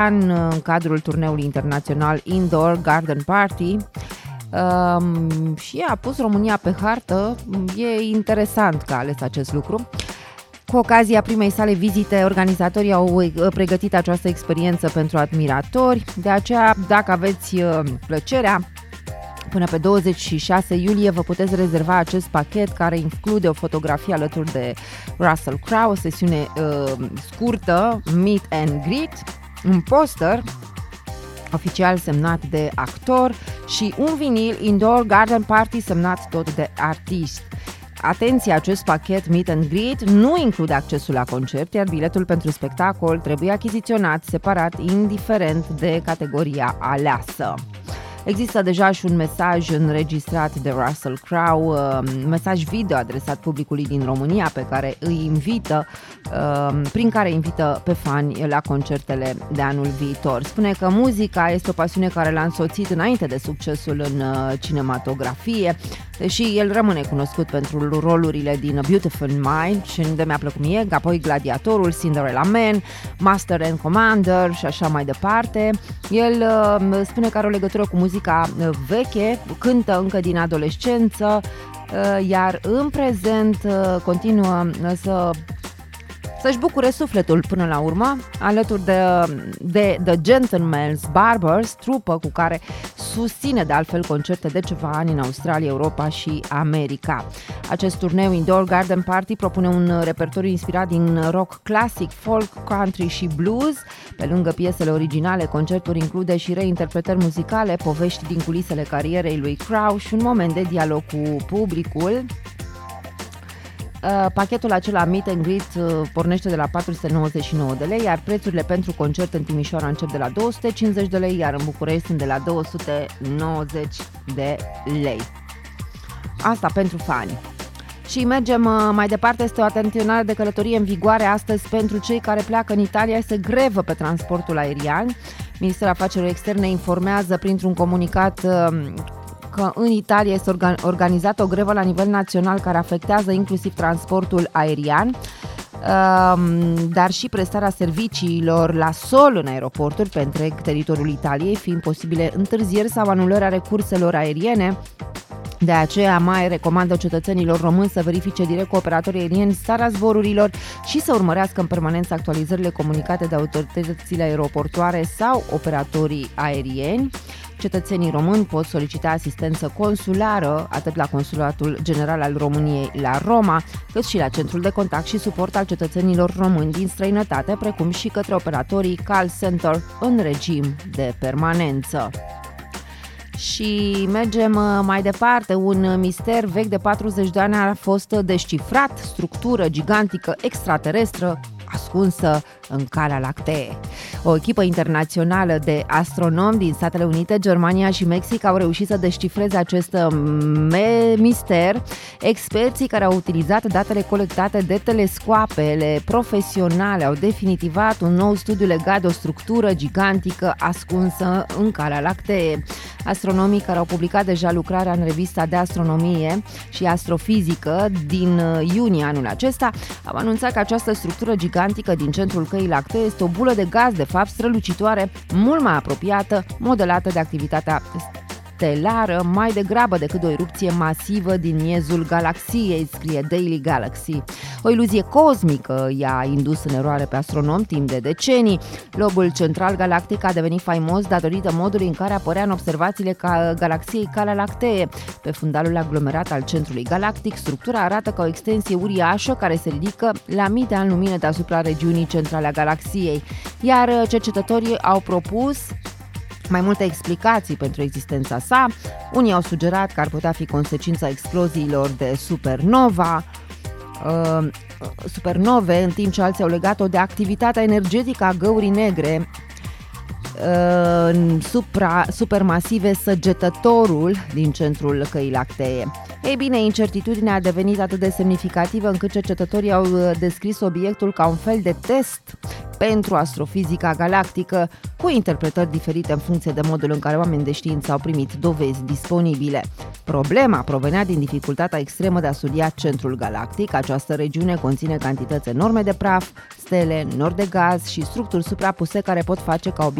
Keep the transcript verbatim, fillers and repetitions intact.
în cadrul turneului internațional Indoor Garden Party um, și a pus România pe hartă. E interesant că a ales acest lucru. Cu ocazia primei sale vizite, organizatorii au pregătit această experiență pentru admiratori. De aceea, dacă aveți plăcerea, până pe douăzeci și șase iulie vă puteți rezerva acest pachet care include o fotografie alături de Russell Crowe, o sesiune uh, scurtă, meet and greet, un poster oficial semnat de actor și un vinil Indoor Garden Party semnat tot de artist. Atenție, acest pachet meet and greet nu include accesul la concert, iar biletul pentru spectacol trebuie achiziționat separat, indiferent de categoria aleasă. Există deja și un mesaj înregistrat de Russell Crowe, mesaj video adresat publicului din România pe care îi invită, prin care invită pe fani la concertele de anul viitor. Spune că muzica este o pasiune care l-a însoțit înainte de succesul în cinematografie, deși el rămâne cunoscut pentru rolurile din A Beautiful Mind și de Mi-a plăcut mie, apoi Gladiatorul, Cinderella Man, Master and Commander și așa mai departe. El uh, spune că are o legătură cu muzica veche, cântă încă din adolescență, uh, iar în prezent uh, continuă să să-și bucure sufletul până la urmă, alături de, de The Gentleman's Barbers, trupă cu care susține de altfel concerte de ceva ani în Australia, Europa și America. Acest turneu Indoor Garden Party propune un repertoriu inspirat din rock clasic, folk, country și blues. Pe lângă piesele originale, concertul include și reinterpretări muzicale, povești din culisele carierei lui Crowe și un moment de dialog cu publicul. Uh, pachetul acela meet and greet uh, pornește de la patru sute nouăzeci și nouă de lei, iar prețurile pentru concert în Timișoara încep de la două sute cincizeci de lei, iar în București sunt de la două sute nouăzeci de lei. Asta pentru fani. Și mergem uh, mai departe, este o atenționare de călătorie în vigoare astăzi pentru cei care pleacă în Italia, este grevă pe transportul aerian. Ministerul Afacerilor Externe informează printr-un comunicat uh, că în Italia este organizată o grevă la nivel național care afectează inclusiv transportul aerian, dar și prestarea serviciilor la sol în aeroporturi pe întreg teritoriul Italiei, fiind posibile întârzieri sau anulări ale curselor aeriene. De aceea mai recomandă cetățenilor români să verifice direct cu operatorii aerieni starea zborurilor și să urmărească în permanență actualizările comunicate de autoritățile aeroportoare sau operatorii aerieni. Cetățenii români pot solicita asistență consulară atât la Consulatul General al României la Roma, cât și la Centrul de Contact și Suport al cetățenilor români din străinătate, precum și către operatorii call center în regim de permanență. Și mergem mai departe, un mister vechi de patruzeci de ani a fost descifrat, structură gigantică extraterestră ascunsă în Calea Lactee. O echipă internațională de astronomi din Statele Unite, Germania și Mexic au reușit să descifreze acest mister. Experții care au utilizat datele colectate de telescoapele profesionale au definitivat un nou studiu legat de o structură gigantică ascunsă în Calea Lactee. Astronomii care au publicat deja lucrarea în revista de astronomie și astrofizică din iunie anul acesta au anunțat că această structură gigantică din centrul Căii Lactee este o bulă de gaz, de fapt strălucitoare, mult mai apropiată, modelată de activitatea stelară, mai degrabă decât o erupție masivă din miezul galaxiei, scrie Daily Galaxy. O iluzie cosmică i-a indus în eroare pe astronomi timp de decenii. Lobul central galactic a devenit faimos datorită modului în care apărea în observațiile ca galaxiei Calea Lactee. Pe fundalul aglomerat al centrului galactic, structura arată ca o extensie uriașă care se ridică la mii de ani lumină deasupra regiunii centrale a galaxiei. Iar cercetătorii au propus mai multe explicații pentru existența sa. Unii au sugerat că ar putea fi consecința exploziilor de supernova, uh, supernove, în timp ce alții au legat-o de activitatea energetică a găurii negre. uh, supra, supermasive Săgetătorul din centrul Căii Lactee. Ei bine, incertitudinea a devenit atât de semnificativă încât cercetătorii au descris obiectul ca un fel de test pentru astrofizica galactică, cu interpretări diferite în funcție de modul în care oameni de știință au primit dovezi disponibile. Problema provenea din dificultatea extremă de a studia centrul galactic. Această regiune conține cantități enorme de praf, stele, nori de gaz și structuri suprapuse care pot face ca